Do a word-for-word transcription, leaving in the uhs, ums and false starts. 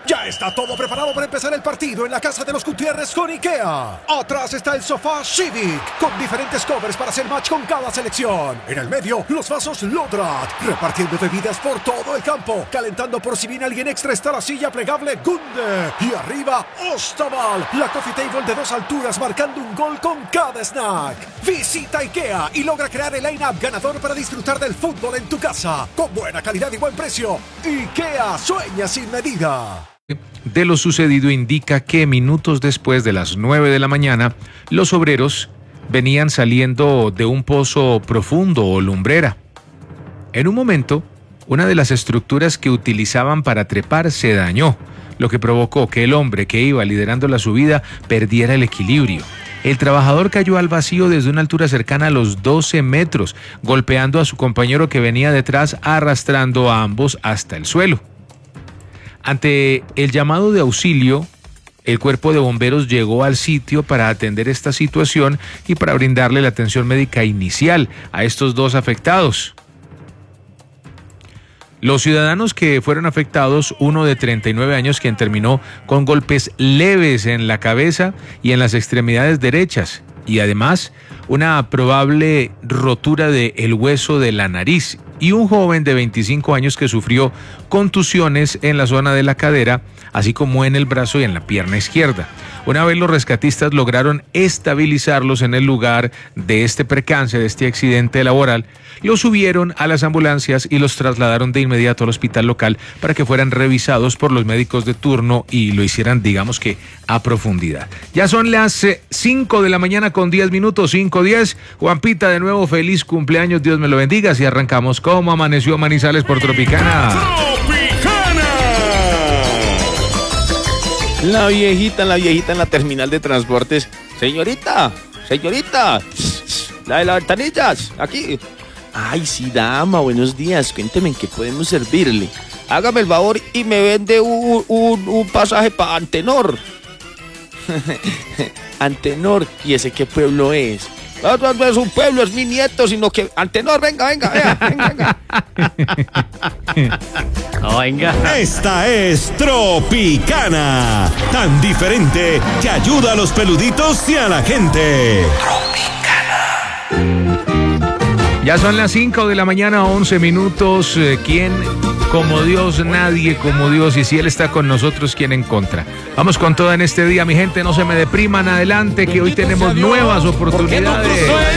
Ya está todo preparado para empezar el partido en la casa de los Gutiérrez con IKEA. Atrás está el sofá Civic, con diferentes covers para hacer match con cada selección. En el medio, los vasos Lodrat, repartiendo bebidas por todo el campo. Calentando por si viene alguien extra está la silla plegable Gunde. Y arriba, Ostaval, la coffee table de dos alturas marcando un gol con cada snack. Visita IKEA y logra crear el line-up ganador para disfrutar del fútbol en tu casa. Con buena calidad y buen precio. IKEA, sueña sin medida. De lo sucedido indica que minutos después de las nueve de la mañana, los obreros venían saliendo de un pozo profundo o lumbrera. En un momento, una de las estructuras que utilizaban para trepar se dañó, lo que provocó que el hombre que iba liderando la subida perdiera el equilibrio. El trabajador cayó al vacío desde una altura cercana a los doce metros, golpeando a su compañero que venía detrás, arrastrando a ambos hasta el suelo. Ante el llamado de auxilio, el cuerpo de bomberos llegó al sitio para atender esta situación y para brindarle la atención médica inicial a estos dos afectados. Los ciudadanos que fueron afectados, uno de treinta y nueve años quien terminó con golpes leves en la cabeza y en las extremidades derechas, y además una probable rotura del hueso de la nariz, y un joven de veinticinco años que sufrió contusiones en la zona de la cadera, así como en el brazo y en la pierna izquierda. Una vez los rescatistas lograron estabilizarlos en el lugar de este percance, de este accidente laboral, los subieron a las ambulancias y los trasladaron de inmediato al hospital local para que fueran revisados por los médicos de turno y lo hicieran, digamos que, a profundidad. Ya son las cinco de la mañana con diez minutos, cinco diez. Juanpita, de nuevo, feliz cumpleaños, Dios me lo bendiga. Y arrancamos. ¿Cómo amaneció Manizales por Tropicana? ¡Tropicana! La viejita, la viejita en la terminal de transportes. Señorita, señorita, la de las ventanillas, aquí. Ay, sí, dama, buenos días. Cuénteme en qué podemos servirle. Hágame el favor y me vende un, un, un pasaje para Antenor. Antenor, ¿y ese qué pueblo es? No, no es un pueblo, es mi nieto, sino que Antenor, venga, venga, venga, venga, venga. Oh, venga. Esta es Tropicana, tan diferente que ayuda a los peluditos y a la gente. Ya son las cinco de la mañana, once minutos. ¿Quién como Dios? Nadie como Dios. Y si Él está con nosotros, ¿quién en contra? Vamos con toda en este día, mi gente. No se me depriman, adelante, que hoy tenemos nuevas oportunidades.